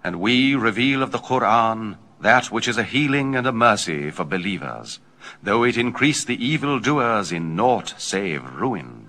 And we reveal of the Qur'an that which is a healing and a mercy for believers, though it increase the evildoers in naught save ruin.